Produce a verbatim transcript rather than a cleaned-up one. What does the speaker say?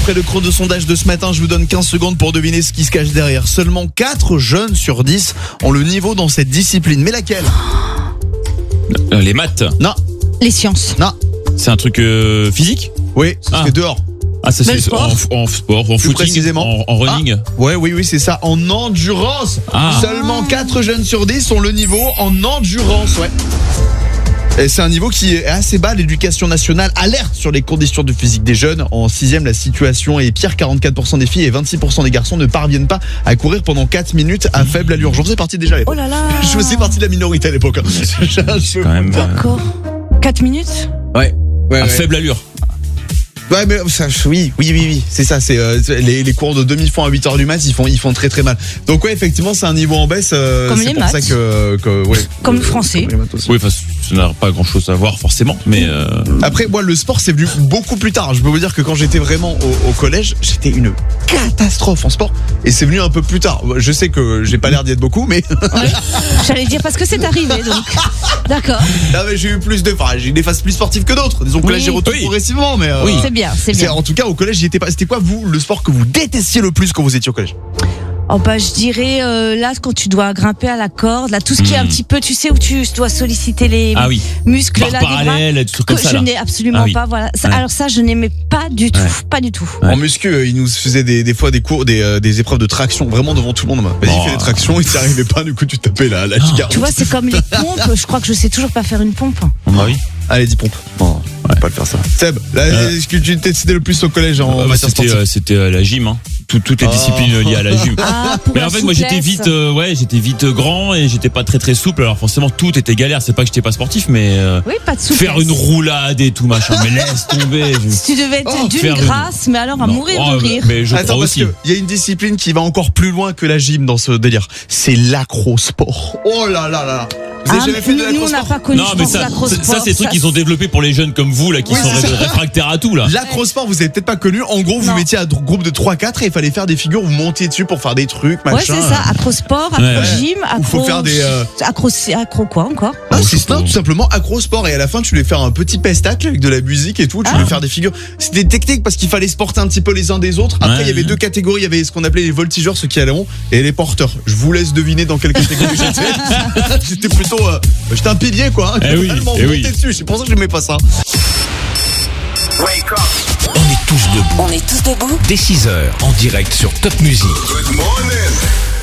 Après le chrono de sondage de ce matin, je vous donne quinze secondes pour deviner ce qui se cache derrière. Seulement quatre jeunes sur dix ont le niveau dans cette discipline. Mais laquelle ? Euh, Les maths. Non, Les sciences. non. C'est un truc euh, physique. Oui, ça se Ah. fait dehors. Ah, ça Mais c'est le sport. en, en sport, en footing, précisément. en, en running. Ouais, oui, oui, c'est ça. En endurance. Ah. Seulement quatre jeunes sur dix ont le niveau en endurance, ouais. Et c'est un niveau qui est assez bas. L'éducation nationale alerte sur les conditions de physique des jeunes. En sixième, la situation est pire. quarante-quatre pour cent des filles et vingt-six pour cent des garçons ne parviennent pas à courir pendant quatre minutes à faible allure. J'en faisais partie déjà à l'époque. Oh là là. Je faisais partie de la minorité à l'époque. Je- Quand même. euh, D'accord. quatre minutes. Ouais. Ouais, à ouais. faible allure. Ouais, mais ça, oui, oui, oui, oui, c'est ça. C'est euh, les, les cours de demi-fond à huit heures du mat, ils font, ils font très très mal. Donc ouais, effectivement, c'est un niveau en baisse. Euh, Comme c'est les pour maths. ça que, que ouais, Comme le français. comme les maths aussi. Oui, enfin, ça n'a pas grand chose à voir forcément, mais euh, Après, moi, le sport, c'est venu beaucoup plus tard. Je peux vous dire que quand j'étais vraiment au, au collège, j'étais une catastrophe en sport. Et c'est venu un peu plus tard. Je sais que j'ai pas l'air d'y être beaucoup, mais, Ouais. J'allais dire parce que c'est arrivé donc. D'accord. là, mais j'ai eu plus de, enfin, j'ai eu des phases plus sportives que d'autres. Disons que là, Oui. j'y retourne Oui. progressivement, mais. euh, Oui. C'est bien, c'est c'est- bien. en tout cas, au collège, j'y étais pas. C'était quoi, vous, le sport que vous détestiez le plus quand vous étiez au collège? Oh bah je dirais euh, là quand tu dois grimper à la corde, là tout ce qui est un Hmm. petit peu, tu sais où tu dois solliciter les ah oui, muscles barre là des bras. parallèle, des trucs Que comme ça je là. n'ai absolument Ah oui. pas, voilà. Ça- Ouais. Alors ça, je n'aimais pas du tout, Ouais. pas du tout. Ouais. En muscu, euh, il nous faisait des, des fois des cours, des, euh, des épreuves de traction, vraiment devant tout le monde. Vas-y, Oh. fais des tractions, il t'y arrivait pas, du coup tu tapais la, la giga. Tu vois, c'est comme les pompes. Je crois que je sais toujours pas faire une pompe. Ah oui. Allez, dis pompe. Non, on va pas le faire ça. Seb, là, Euh. est-ce que tu décidais le plus au collège en Euh, bah, matière c'était sportive? euh, c'était euh, la gym, hein. Tout- toutes les Oh. disciplines liées à la gym. Ah, pour Mais la en fait, moi j'étais souplesse. vite, euh, ouais, j'étais vite grand et j'étais pas très très souple. Alors forcément, tout était galère. C'est pas que j'étais pas sportif, mais euh, Oui, pas de souplesse. faire une roulade et tout machin. Mais laisse tomber. je- Tu devais être Oh, d'une faire une- grâce, mais alors à Non. mourir Oh, de rire. Mais je Attends, crois parce aussi. qu'il y a une discipline qui va encore plus loin que la gym dans ce délire. C'est l'acrosport. Oh là là là là. Vous avez Ah, jamais fait de nous, nous, on n'a l'acrosport? pas connu. Non, je mais pense, ça, l'acrosport, ça, c'est des trucs ça, qu'ils ont développés pour les jeunes comme vous là, qui Oui, sont c'est ré- réfractaires à tout là. L'acrosport, vous avez peut-être pas connu. En gros, vous Non. mettiez un groupe de trois quatre et il fallait faire des figures, vous montiez dessus pour faire des trucs, machin. Ouais, c'est ça. Acrosport, Ouais. acro-gym, accro. Ou faut faire des, euh, Accro, accro quoi encore? Ah, Oh, c'est je sais ça, pas. tout simplement acrosport. Et à la fin, tu voulais faire un petit pestacle avec de la musique et tout. Tu Ah. voulais faire des figures. C'était technique parce qu'il fallait se porter un petit peu les uns des autres. Après, Ouais. il y avait deux catégories. Il y avait ce qu'on appelait les voltigeurs, ceux qui allaient rond, et les porteurs. Je vous laisse deviner dans quelle catégorie j'étais. J'étais plutôt, euh, j'étais un pilier, quoi. Eh oui, Totalement eh monté oui. dessus. C'est pour ça que j'aimais pas ça. On est tous debout. On est tous debout Dès six heures, en direct sur Top Music. Good morning.